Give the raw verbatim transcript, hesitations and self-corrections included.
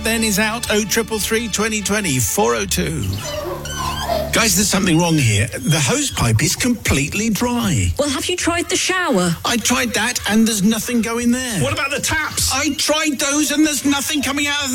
then is out. oh triple three, twenty twenty, four oh two. Guys, there's something wrong here. The hose pipe is completely dry. Well, have you tried the shower? I tried that and there's nothing going there. What about the taps? I tried those and there's nothing coming out of